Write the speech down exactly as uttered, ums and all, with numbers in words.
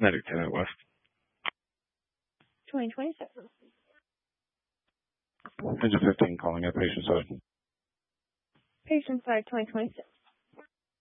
Medic ten at West. twenty twenty-six. Engine fifteen calling at patient side. Patient side twenty twenty-six.